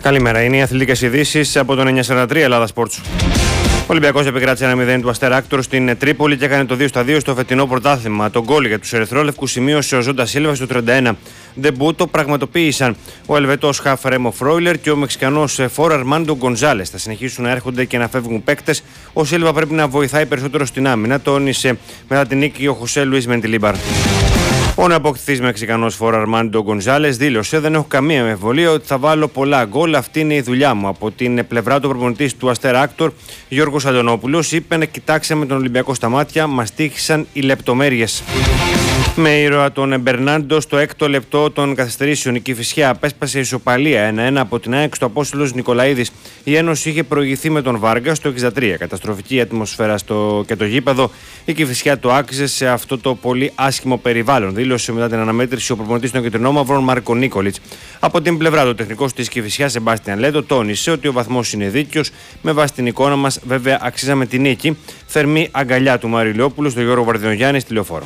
Καλημέρα. Είναι οι αθλητικές ειδήσεις από τον 943 Ελλάδα Sports. Ο Ολυμπιακός επικράτησε 1-0 του Αστέρα Άκτορ στην Τρίπολη και έκανε το 2-2 στο φετινό πρωτάθλημα. Τον γκολ για τους ερυθρόλευκους σημείωσε ο Ζόντα Σίλβα στο 31. Ντεμπούτο πραγματοποίησαν ο Ελβετός χαφ Ρέμο Φρόιλερ και ο Μεξικανός φορ Αρμάντο Γκονζάλες. Θα συνεχίσουν να έρχονται και να φεύγουν παίκτες. Ο Σίλβα πρέπει να βοηθάει περισσότερο στην άμυνα, τόνισε μετά την νίκη ο Χωσέ Λουίς Μεντιλίμπαρ. Ο νεοαποκτηθής Μεξικανός φορ Αρμάντο Γκονζάλες δήλωσε: "Δεν έχω καμία αμφιβολία ότι θα βάλω πολλά γκολ. Αυτή είναι η δουλειά μου." Από την πλευρά του προπονητής του Αστέρα Άκτορ, Γιώργος Αντωνόπουλος, είπε: "Κοιτάξαμε τον Ολυμπιακό στα μάτια, μας τύχησαν οι λεπτομέρειες." Με ήρωα τον Μπερνάντο στο 6ο λεπτό των καθυστερήσεων, η Κηφισιά απέσπασε ισοπαλία 1-1 από την ΑΕΚ στο Απόστολος Νικολαίδης. Η Ένωση είχε προηγηθεί με τον Βάργα στο 63. Καταστροφική ατμοσφαίρα και το γήπεδο. Η Κηφισιά το άξιζε σε αυτό το πολύ άσχημο περιβάλλον, δήλωσε μετά την αναμέτρηση ο προπονητής των Κεντρινόμαυρων Μάρκο Νίκολιτς. Από την πλευρά του, ο τεχνικός της Κηφισιάς Σεμπάστιαν Λέτο τόνισε ότι ο βαθμός είναι δίκαιος. Με βάση την εικόνα μας, βέβαια, αξίζαμε τη νίκη. Θερμή αγκαλιά του Μάριου Λεόπουλου στο Γιώργο Βαρδινογιάννη στη Λεωφόρο.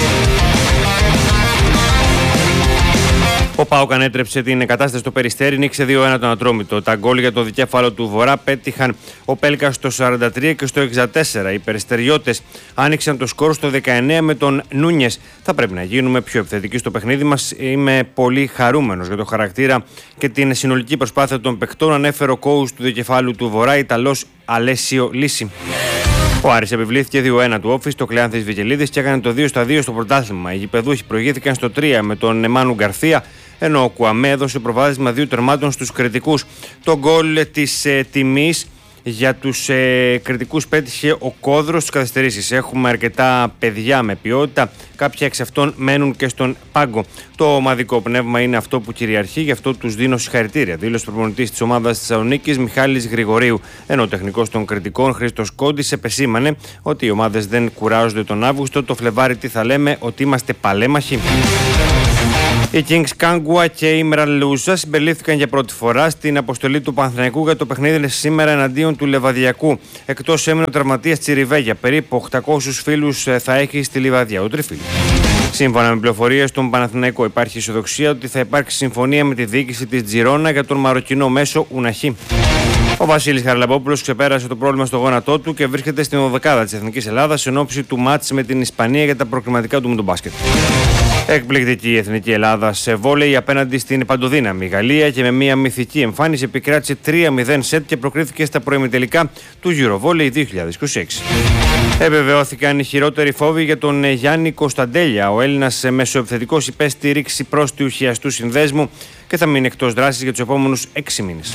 Ο ΠΑΟΚ ανέτρεψε την κατάσταση στο Περιστέρι, νίκησε 2-1 τον Ατρόμητο. Τα γκολ για το δικέφαλο του Βορρά πέτυχαν ο Πέλκας στο 43 και στο 64. Οι Περιστεριώτες άνοιξαν το σκορ στο 19 με τον Νούνιες. Θα πρέπει να γίνουμε πιο επιθετικοί στο παιχνίδι μας. Είμαι πολύ χαρούμενος για το χαρακτήρα και την συνολική προσπάθεια των παικτών, ανέφερε ο coach του δικεφάλου του Βορρά, Ιταλός Αλέσιο Λύση. Ο Άρης επιβλήθηκε 2-1 του Όφη στο Κλεάνθης Βικελίδης και έκανε το 2-2 στο πρωτάθλημα. Οι γηπεδούχοι προηγήθηκαν στο 3 με τον Εμάνου Γκαρθία, ενώ ο Κουαμέ έδωσε προβάδισμα 2 τερμάτων στους κριτικούς. Το γκολ της τιμής για τους κριτικούς πέτυχε ο Κόδρος στις καθυστερήσεις. Έχουμε αρκετά παιδιά με ποιότητα, κάποια εξ αυτών μένουν και στον πάγκο. Το ομαδικό πνεύμα είναι αυτό που κυριαρχεί, γι' αυτό τους δίνω συγχαρητήρια, δήλωσε ο προπονητής της ομάδας της Θεσσαλονίκης Μιχάλης Γρηγορίου. Ενώ ο τεχνικός των κριτικών Χρήστος Κόντης επεσήμανε ότι οι ομάδες δεν κουράζονται τον Αύγουστο. Το Φλεβάρι τι θα λέμε, ότι είμαστε παλέμαχοι. Οι Kings Κάγκουα και η Μραλούζα συμπεριλήφθηκαν για πρώτη φορά στην αποστολή του Παναθηναϊκού για το παιχνίδι σήμερα εναντίον του Λεβαδιακού. Εκτός έμεινε ο τραυματίας Τσιριβέγια. Περίπου 800 φίλους θα έχει στη Λιβαδιά, ο Τριφίλ. Σύμφωνα με πληροφορίες στον Παναθηναϊκό, υπάρχει αισιοδοξία ότι θα υπάρξει συμφωνία με τη διοίκηση της Τζιρόνα για τον μαροκινό μέσο Ουναχή. Ο Βασίλης Χαραλαμπόπουλος ξεπέρασε το πρόβλημα στο γόνατό του και βρίσκεται στην 12η της Εθνικής Ελλάδας εν ώψη του μάτς με την Ισπανία για τα προκριματικά του μουντομπάσκετ. Εκπληκτική η Εθνική Ελλάδα σε βόλεϊ απέναντι στην παντοδύναμη Γαλλία και με μια μυθική εμφάνιση επικράτησε 3-0 σετ και προκρίθηκε στα προημιτελικά του EuroVolley 2026. Επιβεβαιώθηκαν οι χειρότεροι φόβοι για τον Γιάννη Κωνσταντέλια. Ο Έλληνας μεσοεπιθετικός υπέστη ρήξη πρόστιου χιαστού συνδέσμου και θα μείνει εκτός δράσης για τους επόμενους 6 μήνες.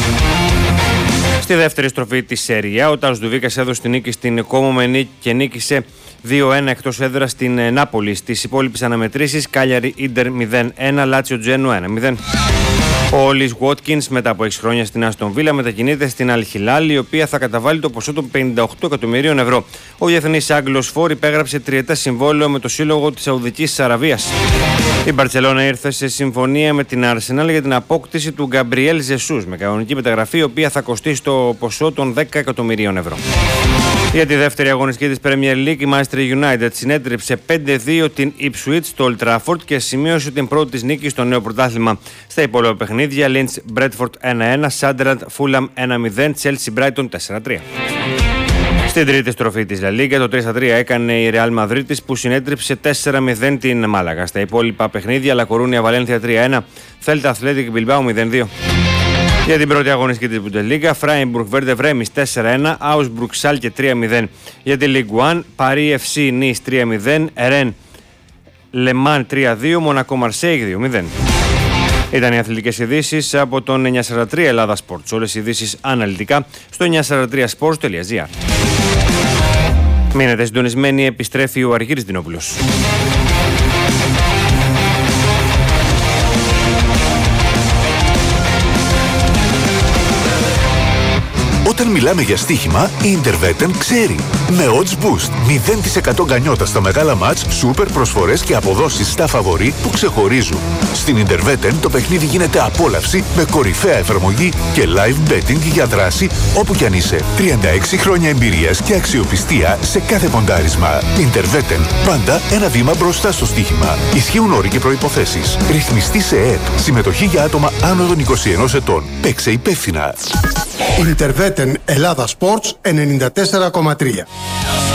Στη δεύτερη στροφή της Σέρια, ο Τάος Ντουβίκας έδωσε τη νίκη στην Κόμο και νίκησε 2-1 εκτός έδρας στην Νάπολη. Στις υπόλοιπες αναμετρήσεις, Κάλιαρη Ίντερ 0-1, Λάτσιο Τζένο 1-0. Ο Λις Γουότκινς μετά από 6 χρόνια στην Άστον Βίλα μετακινείται στην Αλ Χιλάλ, η οποία θα καταβάλει το ποσό των 58 εκατομμυρίων ευρώ. Ο διεθνής Άγγλος Φόρ υπέγραψε τριετές συμβόλαιο με το σύλλογο της Σαουδικής Αραβίας. Η Μπαρτσελόνα ήρθε σε συμφωνία με την Arsenal για την απόκτηση του Γκαμπριέλ Ζεσούς με κανονική μεταγραφή, η οποία θα κοστίσει το ποσό των 10 εκατομμυρίων ευρώ. Για τη δεύτερη αγωνιστική της Premier League, η Manchester United συνέτριψε 5-2 την Ipswich στο Old Trafford και σημείωσε την πρώτη της νίκη στο νέο πρωτάθλημα. Στα υπόλοιπα παιχνίδια, Leeds Bradford 1-1, Sunderland Fulham 1-0, Chelsea Brighton 4-3. Στην τρίτη στροφή της La Liga, το 3-3 έκανε η Real Madrid που συνέτριψε 4-0 την Μάλαγα. Στα υπόλοιπα παιχνίδια, La Coruña Valencia 3-1, Celta Athletic Bilbao 0-2. Για την πρώτη αγωνιστική της Bundesliga, Freiburg Werder Bremen 4-1, Augsburg Schalke 3-0. Για τη Ligue 1, Paris FC Nice 3-0, Rennes Le Mans 3-2, Monaco Marseille 2-0. Ήταν οι αθλητικές ειδήσεις από τον 943 Ελλάδα Sports. Όλες οι ειδήσεις αναλυτικά στο 943sports.gr. Μείνετε συντονισμένοι, επιστρέφει ο Αργύρης Δινόπουλος. Όταν μιλάμε για στοίχημα, η Interveten ξέρει. Με odds boost, 0% γκανιότα στα μεγάλα μάτς, σούπερ προσφορές και αποδόσεις στα φαβορί που ξεχωρίζουν. Στην Interveten το παιχνίδι γίνεται απόλαυση με κορυφαία εφαρμογή και live betting για δράση όπου κι αν είσαι. 36 χρόνια εμπειρίας και αξιοπιστία σε κάθε ποντάρισμα. Interveten, πάντα ένα βήμα μπροστά στο στοίχημα. Ισχύουν όροι και προϋποθέσεις. Ρυθμιστή σε ΕΕΠ. Συμμετοχή για άτομα άνω των 21 ετών. Παίξε υπεύθυνα. Interveten Ελλάδα Sports 94,3.